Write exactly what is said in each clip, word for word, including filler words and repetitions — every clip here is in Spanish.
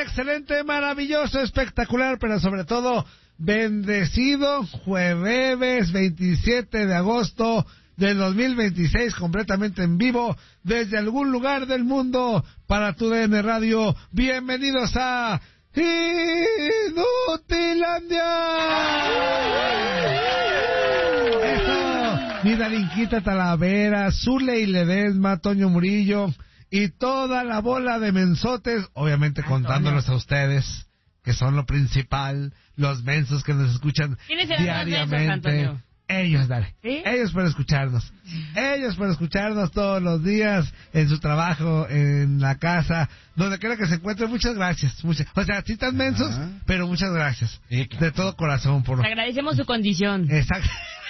excelente, maravilloso, espectacular, pero sobre todo bendecido jueves veintisiete de agosto del dos mil veintiséis, completamente en vivo desde algún lugar del mundo para tu D N Radio. Bienvenidos a Inutilandia. Eso, mi Darinquita Talavera, Zuley Ledesma, Toño Murillo y toda la bola de mensotes, obviamente Antonio, contándolos a ustedes, que son lo principal, los mensos que nos escuchan diariamente. Ellos, dale. ¿Sí? Ellos para escucharnos. Ellos para escucharnos todos los días, en su trabajo, en la casa, donde quiera que se encuentren. Muchas gracias. Muchas, o sea, sí están mensos, ajá, pero muchas gracias. Sí, claro. De todo corazón. Por... Les agradecemos su condición. Exacto.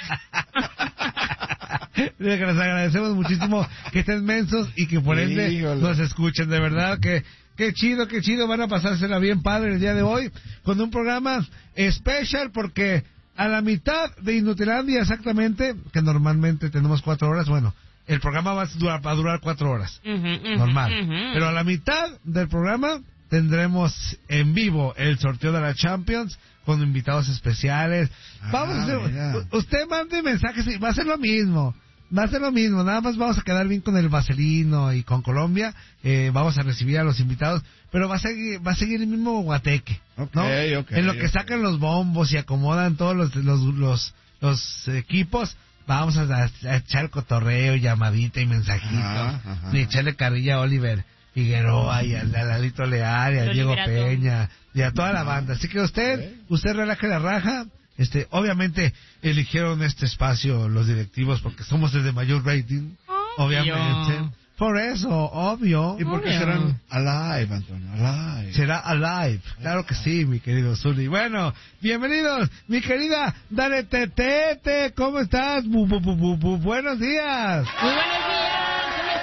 Les agradecemos muchísimo que estén mensos y que por ende sí, nos escuchen. De verdad que... Qué chido, qué chido. Van a pasársela bien padre el día de hoy con un programa especial porque... A la mitad de Inutilandia exactamente, que normalmente tenemos cuatro horas, bueno, el programa va a durar, va a durar cuatro horas, uh-huh, uh-huh, normal. Uh-huh. Pero a la mitad del programa tendremos en vivo el sorteo de la Champions con invitados especiales. Ah, vamos a hacer, mira. Usted mande mensajes y va a ser lo mismo. Va a ser lo mismo, nada más vamos a quedar bien con el Vaselino y con Colombia, eh, vamos a recibir a los invitados, pero va a seguir, va a seguir el mismo guateque, ¿no? Okay, okay, en lo que okay. sacan los bombos y acomodan todos los los los, los equipos, vamos a, a echar cotorreo, llamadita y mensajito, ajá, ajá. Y echarle carrilla a Oliver Figueroa y a, a Lalito Leal y a Diego Peña y a toda la banda, así que usted, okay. usted relaje la raja. Este, obviamente eligieron este espacio los directivos porque somos el de mayor rating, obvio. Obviamente. Por eso, obvio. ¿Y por qué serán alive, Antonio? Alive. Será alive, claro que sí, mi querido Zuli. Bueno, bienvenidos, mi querida Dale Tetete, ¿cómo estás? Bu, bu, bu, bu, bu, buenos días. Muy buenos días, ¿cómo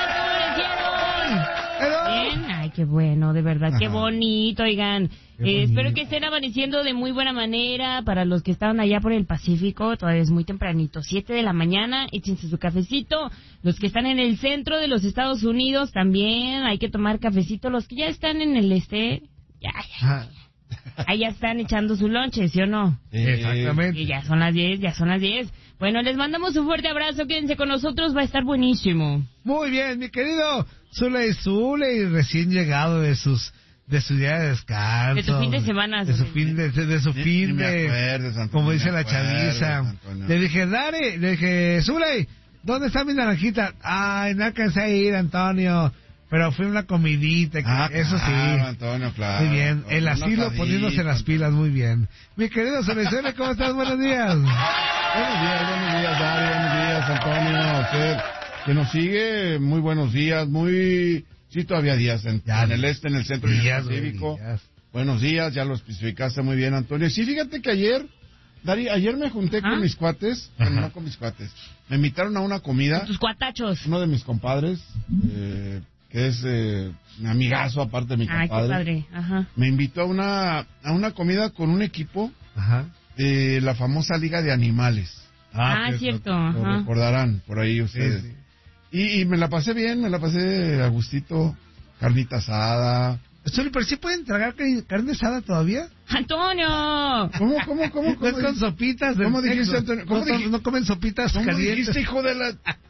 están? ¿Cómo le hicieron? Bien, ay, qué bueno, de verdad, ajá, qué bonito, oigan. Eh, espero que estén amaneciendo de muy buena manera. Para los que estaban allá por el Pacífico, todavía es muy tempranito, siete de la mañana, échense su cafecito. Los que están en el centro de los Estados Unidos también hay que tomar cafecito. Los que ya están en el este, ya, ya, ya. Ahí ya están echando su lonche, ¿sí o no? Sí, exactamente. Y ya son las diez, ya son las diez. Bueno, les mandamos un fuerte abrazo, quédense con nosotros, va a estar buenísimo. Muy bien, mi querido Zuley Zuley, recién llegado de sus... de su día de descanso, de su fin de semana, de su fin de, de, de su fin de, acuerdes, como dice la acuerdes, chaviza. Antonio. Le dije, Dare, le dije, Zuley, ¿dónde está mi naranjita? Ay, no alcancé a ir, Antonio, pero fui a una comidita, que ah, eso claro, sí. Antonio, claro. Muy bien, Antonio, el asilo poniéndose las pilas, muy bien. Mi querido Zuley, ¿cómo estás? Buenos días. Buenos días, buenos días, Dare, buenos días, Antonio, usted que nos sigue, muy buenos días, muy... Sí, todavía días en, ya, en el este, en el centro y en el Pacífico. Días. Buenos días, ya lo especificaste muy bien, Antonio. Sí, fíjate que ayer, Dari, ayer me junté ¿Ah? con mis cuates, bueno, no con mis cuates, me invitaron a una comida. Con tus cuatachos. Uno de mis compadres, eh, que es eh, mi amigazo, aparte de mi compadre. Ay, qué padre, ajá. Me invitó a una, a una comida con un equipo ajá. de la famosa Liga de Animales. Ah, ah cierto, lo, ajá. Lo recordarán por ahí ustedes. Sí, sí. Y, y me la pasé bien, me la pasé a gustito, carnita asada. ¿Pero sí pueden tragar carne asada todavía? ¡Antonio! ¿Cómo, cómo, cómo? ¿No es con sopitas? ¿Cómo dijiste, Antonio? ¿Cómo no, dijiste? ¿No comen sopitas ¿Cómo calientes? dijiste, hijo de la...?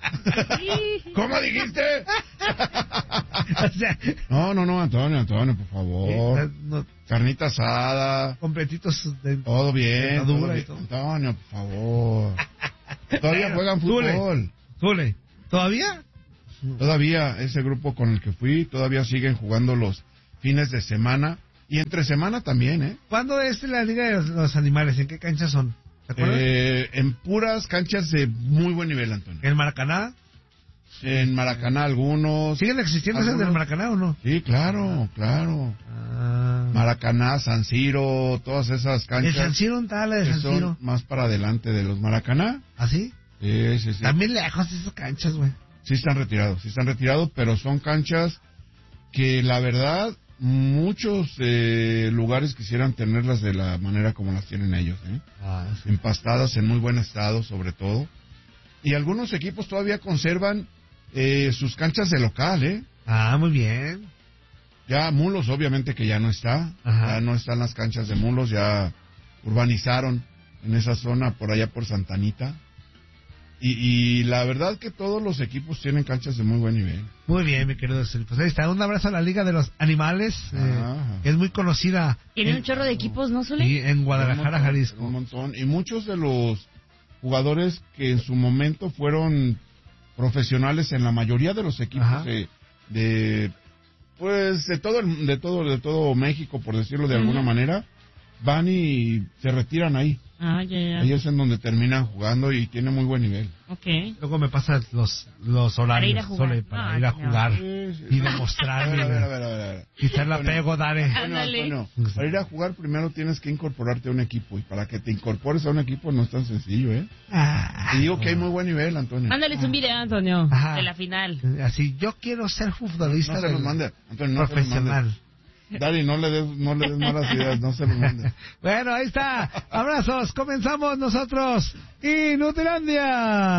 ¿Cómo dijiste? O sea... No, no, no, Antonio, Antonio, por favor. Sí, no, carnita asada. Completitos de... Todo bien, todo todo bien. Y todo. Antonio, por favor. Todavía juegan fútbol. Zule, ¿todavía? Todavía ese grupo con el que fui, todavía siguen jugando los fines de semana y entre semana también, ¿eh? ¿Cuándo es la Liga de los, los Animales? ¿En qué canchas son? ¿Te acuerdas? Eh, en puras canchas de muy buen nivel, Antonio. ¿En Maracaná? En Maracaná algunos. ¿Siguen existiendo esas del Maracaná o no? Sí, claro, claro. Ah. Maracaná, San Siro, todas esas canchas. ¿El San Siro un tal de San Siro? Son más para adelante de los Maracaná. ¿Ah, sí? Sí, sí, sí. También lejos esas canchas, güey. Sí están retirados, sí están retirados, pero son canchas que la verdad muchos eh, lugares quisieran tenerlas de la manera como las tienen ellos, ¿eh? Ah, sí. Empastadas en muy buen estado, sobre todo. Y algunos equipos todavía conservan eh, sus canchas de local, ¿eh? Ah, muy bien. Ya Mulos, obviamente que ya no está. Ajá. Ya no están las canchas de Mulos, ya urbanizaron en esa zona por allá por Santanita. Y, y la verdad que todos los equipos tienen canchas de muy buen nivel. Muy bien, mi querido Celi. Pues ahí está, un abrazo a la Liga de los Animales, eh, que es muy conocida. Tiene en, un chorro de equipos, ¿no, Zuli? Sí, en Guadalajara, un montón, Jalisco. Un montón. Y muchos de los jugadores que en su momento fueron profesionales en la mayoría de los equipos de, de, pues, de todo, el, de todo, de todo México, por decirlo de uh-huh. alguna manera, van y se retiran ahí. Ah, ya, ya. Ahí es en donde terminan jugando y tiene muy buen nivel. Okay. Luego me pasan los, los horarios para ir a jugar, solo para ah, ir a no. jugar sí, sí. y demostrar. A ver, a ver, a ver, a ver. Quitar la pego, Dare. Bueno, Antonio, para ir a jugar primero tienes que incorporarte a un equipo y para que te incorpores a un equipo no es tan sencillo, ¿eh? Ah, te digo que hay muy buen nivel, Antonio. Mándales un video, Antonio, Ajá. de la final. Así, yo quiero ser futbolista no, no se los mande, Antonio, no profesional. Dari, no le des, no le des malas ideas, no se lo mande. Bueno, ahí está. Abrazos, comenzamos nosotros. Inutilandia.